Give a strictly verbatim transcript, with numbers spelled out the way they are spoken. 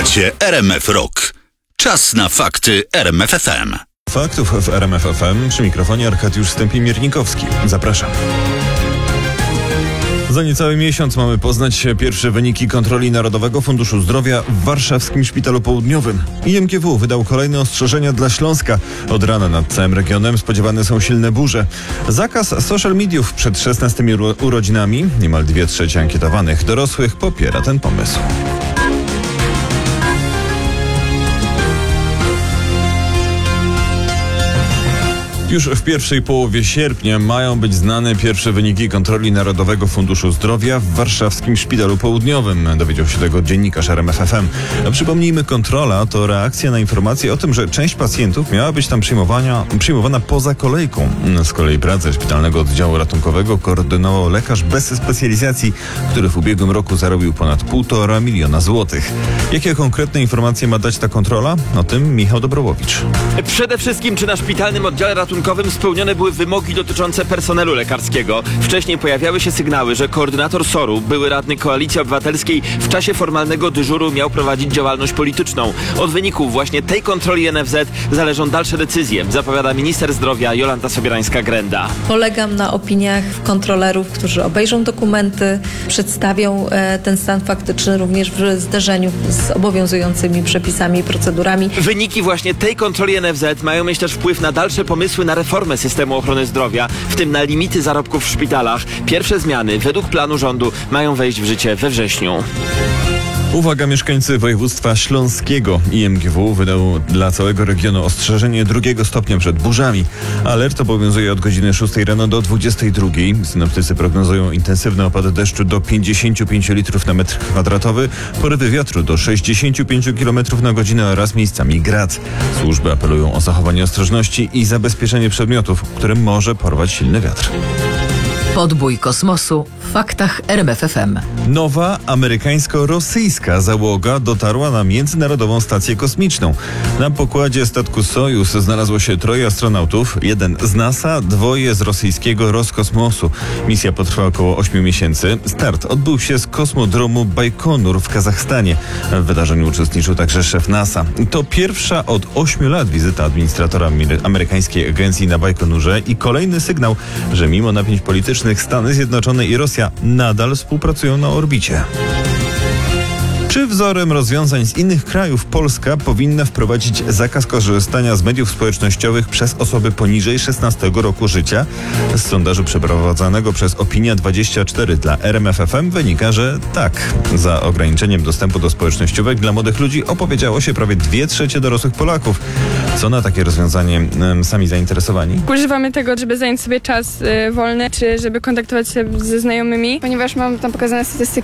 Słuchacie R M F Rock. Czas na fakty R M F F M. Faktów w R M F F M. Przy mikrofonie Arkadiusz Stępień-Miernikowski. Zapraszam. Za niecały miesiąc mamy poznać pierwsze wyniki kontroli Narodowego Funduszu Zdrowia w warszawskim Szpitalu Południowym. I M G W wydał kolejne ostrzeżenia dla Śląska. Od rana nad całym regionem spodziewane są silne burze. Zakaz social mediów przed szesnastymi urodzinami. Niemal dwie trzecie ankietowanych dorosłych popiera ten pomysł. Już w pierwszej połowie sierpnia mają być znane pierwsze wyniki kontroli Narodowego Funduszu Zdrowia w warszawskim Szpitalu Południowym. Dowiedział się tego dziennikarz R M F F M. Przypomnijmy, kontrola to reakcja na informację o tym, że część pacjentów miała być tam przyjmowana, przyjmowana poza kolejką. Z kolei pracę szpitalnego oddziału ratunkowego koordynował lekarz bez specjalizacji, który w ubiegłym roku zarobił ponad półtora miliona złotych. Jakie konkretne informacje ma dać ta kontrola? O tym Michał Dobrowowicz. Przede wszystkim, czy na szpitalnym oddziale ratunkowym spełnione były wymogi dotyczące personelu lekarskiego. Wcześniej pojawiały się sygnały, że koordynator S O R-u, były radny Koalicji Obywatelskiej, w czasie formalnego dyżuru miał prowadzić działalność polityczną. Od wyników właśnie tej kontroli N F Z zależą dalsze decyzje, zapowiada minister zdrowia Jolanta Sobierańska-Grenda. Polegam na opiniach kontrolerów, którzy obejrzą dokumenty, przedstawią e, ten stan faktyczny również w zderzeniu z obowiązującymi przepisami i procedurami. Wyniki właśnie tej kontroli N F Z mają mieć też wpływ na dalsze pomysły na reformę systemu ochrony zdrowia, w tym na limity zarobków w szpitalach. Pierwsze zmiany według planu rządu mają wejść w życie we wrześniu. Uwaga, mieszkańcy województwa śląskiego. I M G W wydał dla całego regionu ostrzeżenie drugiego stopnia przed burzami. Alert obowiązuje od godziny szóstej rano do dwudziestej drugiej. Synoptycy prognozują intensywne opady deszczu do pięćdziesięciu pięciu litrów na metr kwadratowy, porywy wiatru do sześćdziesięciu pięciu kilometrów na godzinę oraz miejscami grad. Służby apelują o zachowanie ostrożności i zabezpieczenie przedmiotów, którym może porwać silny wiatr. Podbój kosmosu w faktach R M F F M. Nowa amerykańsko-rosyjska załoga dotarła na Międzynarodową Stację Kosmiczną. Na pokładzie statku Sojus znalazło się troje astronautów, jeden z NASA, dwoje z rosyjskiego Roskosmosu. Misja potrwa około ośmiu miesięcy. Start odbył się z kosmodromu Bajkonur w Kazachstanie. W wydarzeniu uczestniczył także szef NASA. To pierwsza od ośmiu lat wizyta administratora amerykańskiej agencji na Bajkonurze i kolejny sygnał, że mimo napięć politycznych Stany Zjednoczone i Rosja nadal współpracują na orbicie. Czy wzorem rozwiązań z innych krajów Polska powinna wprowadzić zakaz korzystania z mediów społecznościowych przez osoby poniżej szesnastego roku życia? Z sondażu przeprowadzonego przez Opinia dwadzieścia cztery dla R M F F M wynika, że tak. Za ograniczeniem dostępu do społecznościówek dla młodych ludzi opowiedziało się prawie dwie trzecie dorosłych Polaków. Co na takie rozwiązanie um, sami zainteresowani? Używamy tego, żeby zająć sobie czas y, wolny, czy żeby kontaktować się ze znajomymi, ponieważ mam tam pokazane statystyki,